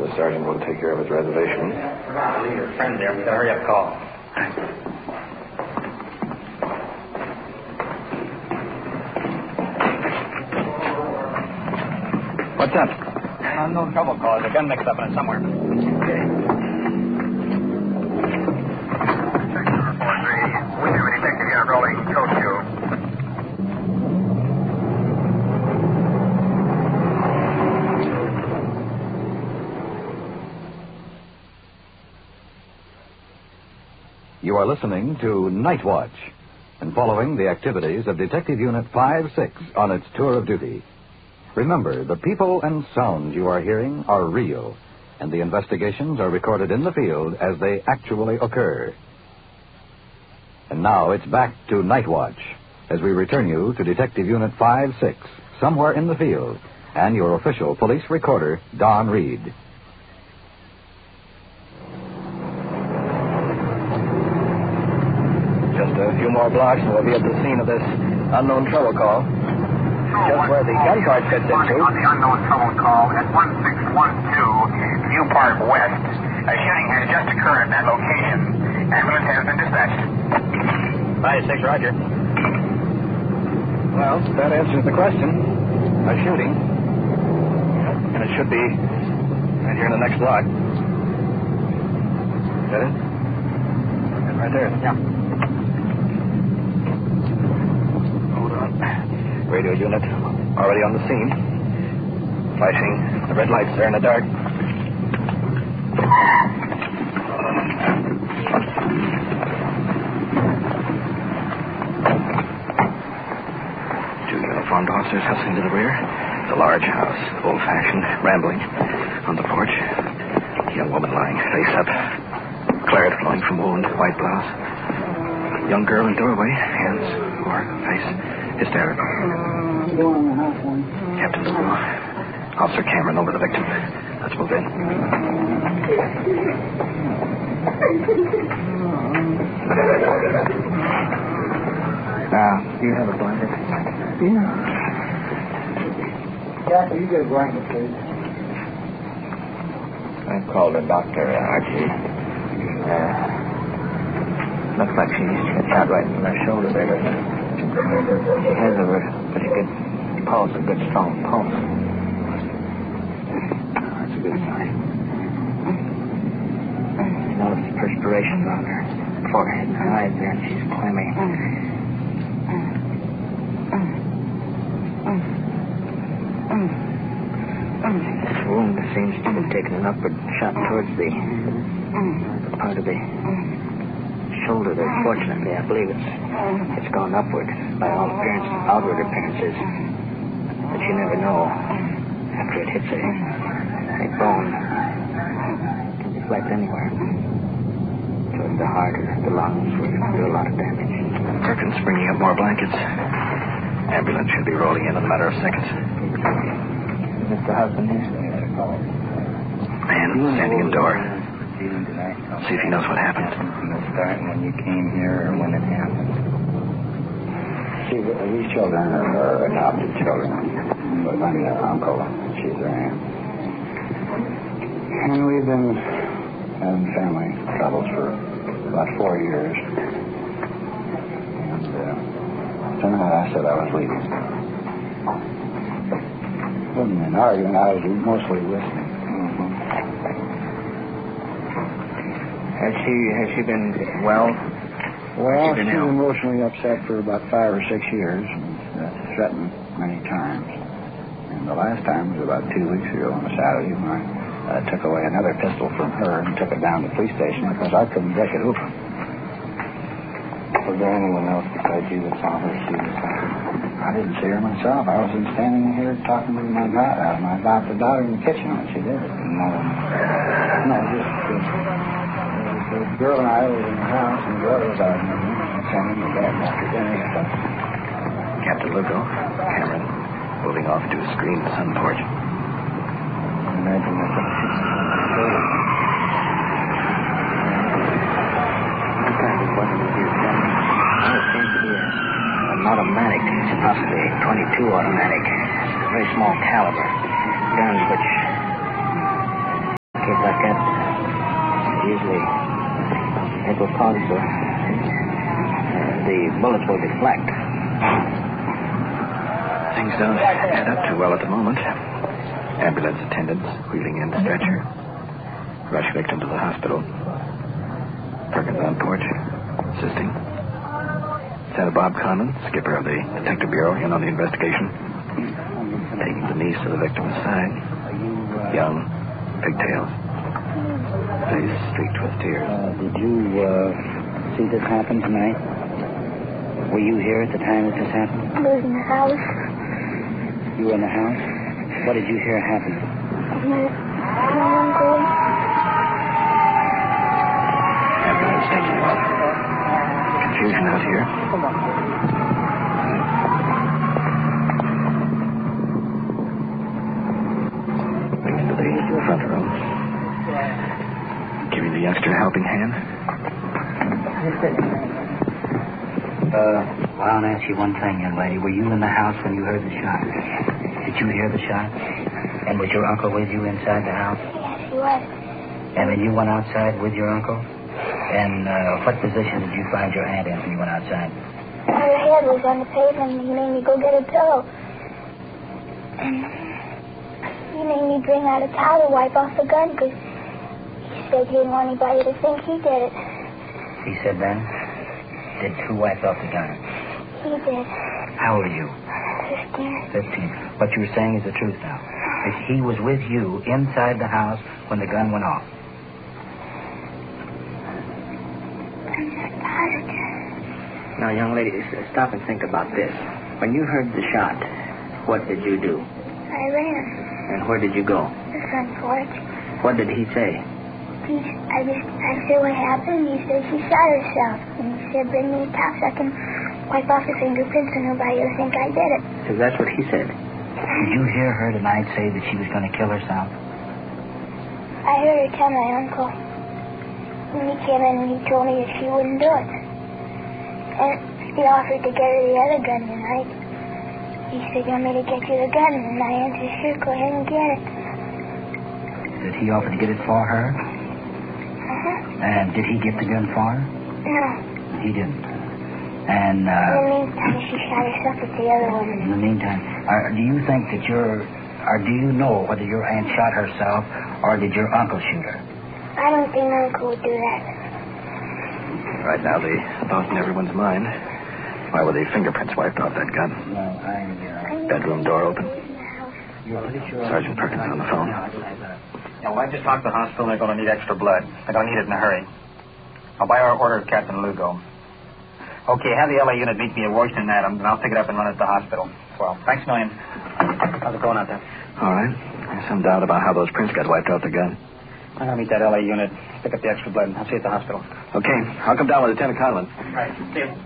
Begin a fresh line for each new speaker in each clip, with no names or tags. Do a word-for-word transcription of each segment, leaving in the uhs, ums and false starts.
the sergeant will take care of his reservation.
I'll leave your friend there. We've got to hurry up call.
What's up?
Unknown trouble call. There's a gun mixed up in it somewhere.
Okay.
four three. We have a detective here rolling. Code two.
You are listening to Night Watch and following the activities of Detective Unit five six on its tour of duty. Remember, the people and sounds you are hearing are real, and the investigations are recorded in the field as they actually occur. And now it's back to Night Watch as we return you to Detective Unit five six, somewhere in the field, and your official police recorder, Don Reed.
Just a few more blocks and we'll be at the scene of this unknown trouble call. Just where the gun cart fits into.
On the unknown trouble call at one six one two View Park West. A shooting has just occurred at that location. Ambulance has been dispatched.
five six, Roger.
Well, that answers the question. A shooting. And it should be right here in the next block. Is that it? And right there.
Yeah.
Hold on. Radio unit already on the scene. Flashing the red lights there in the dark. Two uniformed officers hustling to the rear. The large house, old-fashioned, rambling. On the porch, a young woman lying face up. Claret flowing from wound, white blouse. Young girl in doorway, hands over face, hysterical. Captain Lugo, Officer Cameron over the victim. Let's move in. Now, do you have a blanket?
Yeah. Captain, you get a blanket, please.
I called a doctor, Archie. Uh, looks like she's got shot right in her shoulder there. She has a pretty good pulse, a good strong pulse. That's a good sign. You notice the perspiration on her forehead and her eyes there, and she's clammy. This wound seems to have taken an upward shot towards the, the part of the shoulder there. Fortunately, I believe it's it's gone upward by all appearance, outward appearances. But you never know after it hits a, a bone. It can deflect anywhere. Toward the heart or the lungs where it can do a lot of damage. Perkins bringing up more blankets. Ambulance should be rolling in in a matter of seconds. Mister Husband here? Man standing in door. See if he knows what happened.
Starting when you came here or when it happened. See, these children are adopted children. But I'm their uncle. She's their aunt. And we've been having family troubles for about four years. And uh, tonight I said I was leaving. Wasn't an argument. I was mostly listening. Mm-hmm.
Has she has she been well?
Well,
She's
she's
been
emotionally upset for about five or six years and uh, threatened many times. And the last time was about two weeks ago on a Saturday when I uh, took away another pistol from her and took it down to the police station because I couldn't break it open. Was there anyone else besides you that saw her shoot herself? I didn't see her myself. I was standing here talking to my daughter, uh, my adopted daughter in the kitchen when she did it. No, no, just, just uh, the girl and I were in the house, and the girl was out, and sending me back after dinner. So.
Captain Lugo, Cameron, moving off to a screened sun porch.
Imagine that.
What kind of weapon is used then? Well, it seems to be a, an automatic, possibly a twenty-two automatic. It's a very small caliber. Guns which cases like that, usually it will cause the, uh, the bullets will deflect.
Things don't add up too well at the moment. Ambulance attendants wheeling in the stretcher. Rush victim to the hospital. Perkins on porch, assisting. Lieutenant Bob Conlon, skipper of the Detective Bureau, in on the investigation. Taking the niece of the victim's side. Young, pigtails. Face streaked with tears.
Uh, did you uh, see this happen tonight? Were you here at the time that this happened?
I was in the house.
You were in the house? What did you hear happen?
My, my uncle.
Ambulance taking off. Confusion out here. Brings to the front room. Giving the youngster a helping hand.
Uh, well, I'll ask you one thing, young lady. Were you in the house when you heard the shot? Did you hear the shot? And was your uncle with you inside the house?
Yes, he was.
And then you went outside with your uncle? And uh, what position did you find your aunt in when you went outside?
Her head was on the pavement, and he made me go get a pillow. And he made me bring out a towel to wipe off the gun, because he said he didn't want anybody to think he did it.
He said then? Did who wipe off the gun?
He did.
How old are you?
Fifteen.
Fifteen. What you were saying is the truth now. If he was with you inside the house when the gun went off.
I'm not positive.
Now, young lady, stop and think about this. When you heard the shot, what did you do?
I ran.
And where did you go?
The front porch.
What did he say?
He, I just, I said, what happened? He said she shot herself. And he said, bring me a towel so I can wipe off the fingerprints and nobody will think I did it.
So that's what he said. Did you hear her tonight say that she was going to kill herself?
I heard her tell my uncle. And he came in and he told me that she wouldn't do it. And he offered to get her the other gun tonight. He said, you want me to get you the gun? And I answered, sure, go ahead and get it.
Did he offer to get it for her?
Uh-huh.
And did he get the gun for her?
No.
He didn't. And, uh...
In the meantime, she shot herself with the other woman.
In the meantime, are, do you think that your... Or do you know whether your aunt shot herself or did your uncle shoot her?
I don't think Uncle would do that.
Right now, the thought in everyone's mind. Why were the fingerprints wiped off that gun?
No, I... Uh,
Bedroom door open.
you're pretty sure...
Sergeant Perkins on the phone.
Yeah, well, I just talked to the hospital, and they're going to need extra blood. They're going to need it in a hurry. I'll buy our order of Captain Lugo. Okay, have the L A unit meet me at Washington Adams, and I'll pick it up and run it to the hospital. Well, thanks a million. How's it going out there?
All right. There's some doubt about how those prints got wiped off the gun.
I'll meet that L A unit, pick up the extra blood, and I'll see you at the hospital.
Okay. I'll come down with Lieutenant Conlon.
All right, see you.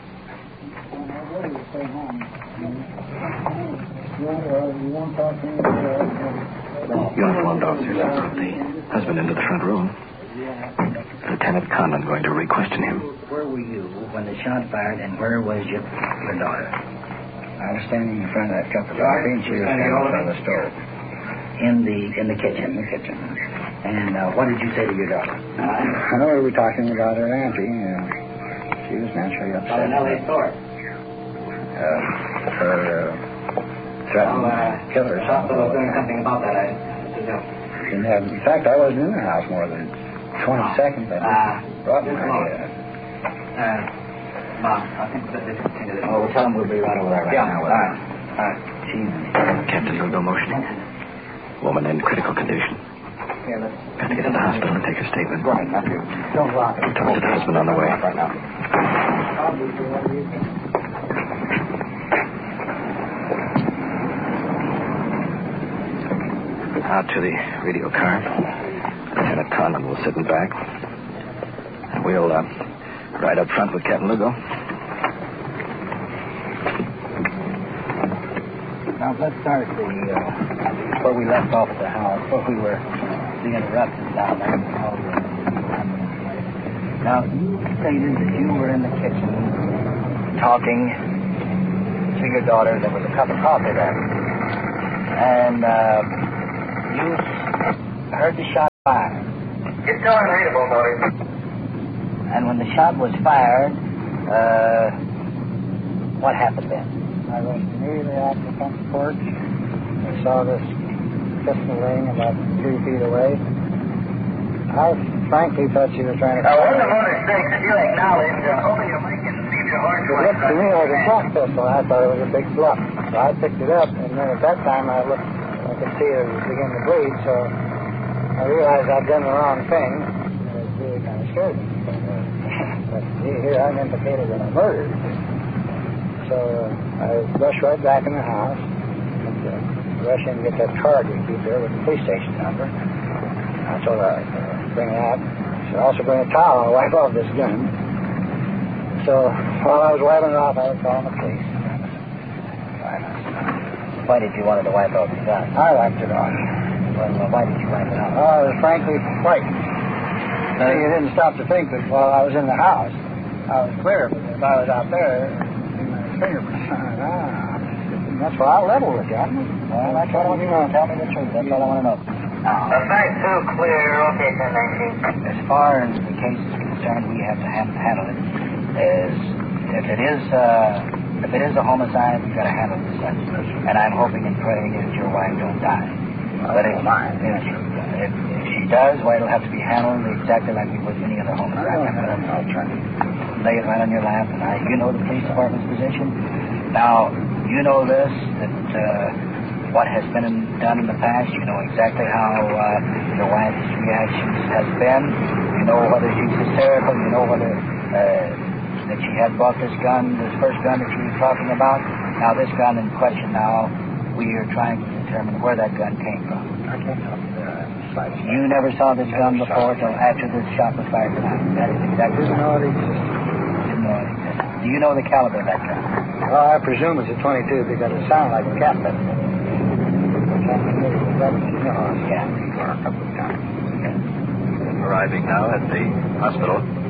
Uniformed officers brought the husband into the front room. Lieutenant Conlon going to re-question him.
Where were you when the shot fired, and where was your, your daughter?
I was standing in front of that cup of coffee, and she was standing in front of the stove.
In the in the kitchen?
In the kitchen.
And uh, what did you say to your daughter?
I know we were talking about her auntie. Uh, she was naturally upset.
About an L A store.
Uh, her uh, threatened
Well, uh,
to kill herself.
hospital was doing something about that, I presume.
Didn't have, in fact, I wasn't in the house more than twenty seconds. I
Uh,
brought my
Mom.
idea.
Uh, Mom, I think we'll just continue this. Oh, tell him we'll be right over there right
Yeah,
now.
all right.
All right. Gee.
Captain Lugo motioning. Woman in critical condition.
Here, let's...
Got to get to the hospital and take her statement.
Go ahead, Matthew. Don't rock it.
Talk to the husband on the way.
Right now.
Out to the radio car. Lieutenant Conlon will sit in back. And we'll uh, ride up front with Captain Lugo.
Now, let's start the, uh, where we left off at the house, where we were, the interruptions down there. Now, you stated that you were in the kitchen talking to your daughter. There was a cup of coffee there. And uh, you heard the shot. fired.
It's still unreadable, Motors.
And when the shot was fired, uh, what happened then?
I was immediately off the front porch. I saw this pistol laying about three feet away. I frankly thought she was trying to...
Now, one of the motor stakes you acknowledge, uh, open your mic and leave your heart
It looked to me like a shot pistol. I thought it was a big bluff. So I picked it up, and then at that time I looked, I could see it was beginning to bleed, so I realized I'd done the wrong thing. And it really kind of scared me. But here I'm implicated in a murder. So uh, I rushed right back in the house and uh, rushed in to get that card we keep there with the police station number. I told her I'd uh, bring that. I should also bring a towel and wipe off this gun. So while I was wiping it off, I was calling the police.
Why did you want to wipe off the gun?
I wiped it off.
Well, why did you wipe it off?
Oh, I was frankly frightened. Uh, you didn't stop to think that while I was in the house, I was clear, but if I was out there, my fingerprints, ah, that's why I leveled it, John.
Well, that's what I want you to know. Tell me the truth. That's all I want to know. Now,
The fact too clear. Okay, ten nineteen.
as far as the case is concerned, we have to have to handle it. As if it is, uh, if it is a homicide, we've got to handle this. And I'm hoping and praying that your wife don't die. But if, if, if, if she does, well, it'll have to be handled exactly like we would any other homicide.
I'll try.
Lay it right on your lap, and I, you know the police department's position. Now, you know this, that uh, what has been in, done in the past, you know exactly how uh, your wife's reactions has been. You know whether she's hysterical, you know whether uh, that she had bought this gun, this first gun that she was talking about. Now, this gun in question now, we are trying to determine where that gun came from.
I can't help it.
You never saw this gun before until after this shot was fired tonight. That is exactly
Didn't
right.
know it existed.
Didn't know it existed. Do you know the caliber of that gun?
Well, I presume it's a twenty-two because it sounded like a cat pistol.
Yeah.
A couple of times.
Arriving now at the hospital.